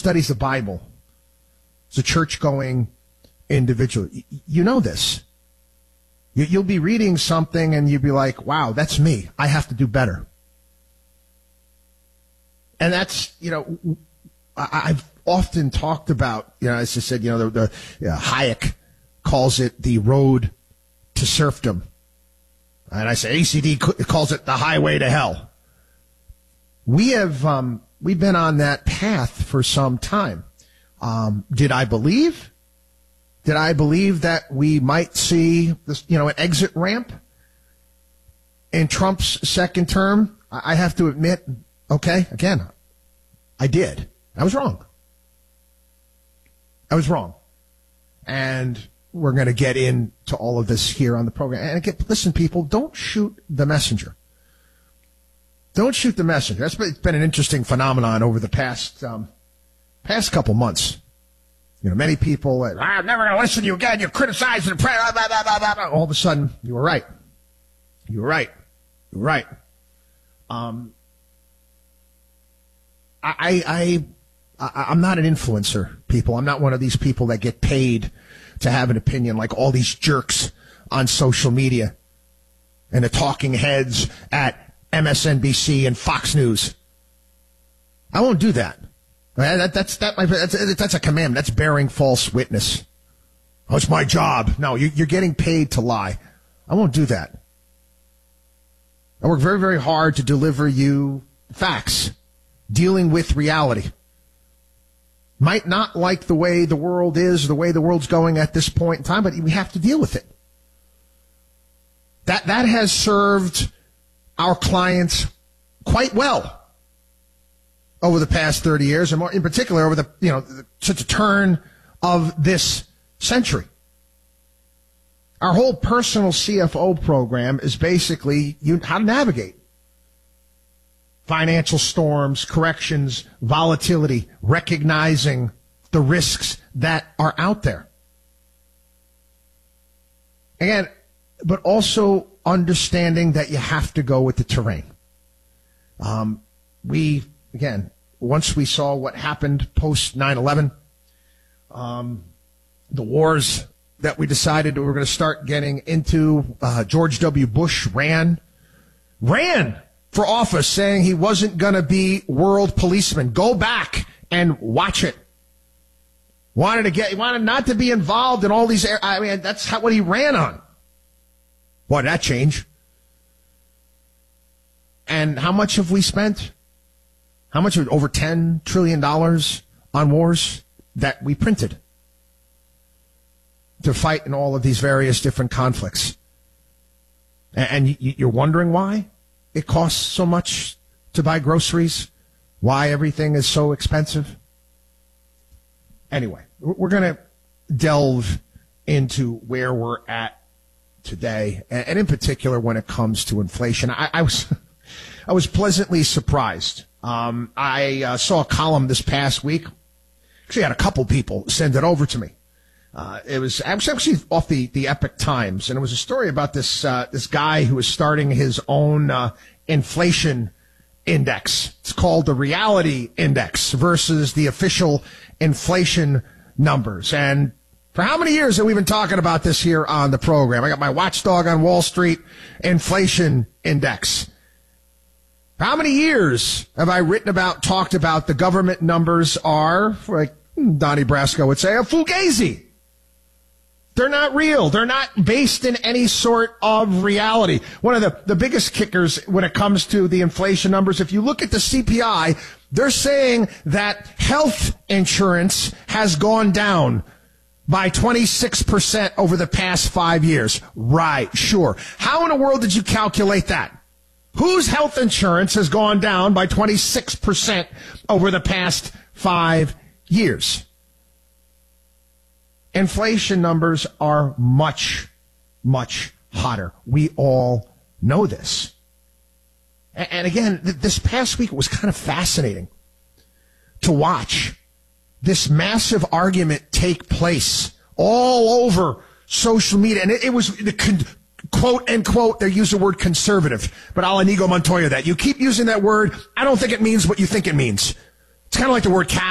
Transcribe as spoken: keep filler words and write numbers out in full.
studies the Bible as a church-going individual, you know this. You'll be reading something and you'll be like, wow, that's me. I have to do better. And that's, you know, I've often talked about, you know, as I said, you know, the, the you know, Hayek calls it the road to serfdom. And I say A C D calls it the highway to hell. We have, um, we've been on that path for some time. Um, did I believe? Did I believe that we might see this, you know, an exit ramp in Trump's second term? I have to admit, okay, again, I did. I was wrong. I was wrong. And we're going to get into all of this here on the program. And again, listen, people, don't shoot the messenger. Don't shoot the messenger. That's been, it's been an interesting phenomenon over the past um, past couple months. You know, many people, uh, I'm never going to listen to you again. You're criticizing, blah, blah, blah, blah, blah, blah. All of a sudden, you were right. You were right. You were right. Um, I, I, I, I'm not an influencer, people. I'm not one of these people that get paid to have an opinion like all these jerks on social media and the talking heads at M S N B C and Fox News. I won't do that. That, that's, that, that's, that's a commandment. That's bearing false witness. Oh, it's my job. No, you, you're getting paid to lie. I won't do that. I work very, very hard to deliver you facts, dealing with reality. Might not like the way the world is, the way the world's going at this point in time, but we have to deal with it. That, that has served our clients quite well over the past thirty years, and more in particular over the, you know, since the turn of this century. Our whole personal C F O program is basically you, how to navigate financial storms, corrections, volatility, recognizing the risks that are out there. Again, but also understanding that you have to go with the terrain. Um, we, again, once we saw what happened post nine eleven, um, the wars that we decided we were going to start getting into, uh, George W. Bush ran, ran for office saying he wasn't going to be world policeman. Go back and watch it. Wanted to get, he wanted not to be involved in all these, I mean, that's how, what he ran on. Boy, did that change. And how much have we spent? How much? Over ten trillion dollars on wars that we printed to fight in all of these various different conflicts. And you're wondering why it costs so much to buy groceries, why everything is so expensive. Anyway, we're going to delve into where we're at today, and in particular when it comes to inflation. I, I was I was pleasantly surprised. Um, I uh, saw a column this past week. Actually, I had a couple people send it over to me. Uh, it was actually off the, the Epic Times, and it was a story about this uh, this guy who was starting his own uh, inflation index. It's called the Reality Index versus the official inflation numbers. And for how many years have we been talking about this here on the program? I got my watchdog on Wall Street inflation index. For how many years have I written about, talked about the government numbers are, like Donnie Brasco would say, a fugazi. They're not real. They're not based in any sort of reality. One of the, the biggest kickers when it comes to the inflation numbers, if you look at the C P I, they're saying that health insurance has gone down by twenty-six percent over the past five years. Right, sure. How in the world did you calculate that? Whose health insurance has gone down by twenty-six percent over the past five years? Inflation numbers are much, much hotter. We all know this. And again, this past week it was kind of fascinating to watch this massive argument take place all over social media. And it, it was the con- quote, unquote, they use the word conservative, but I'll Inigo Montoya that. You keep using that word, I don't think it means what you think it means. It's kind of like the word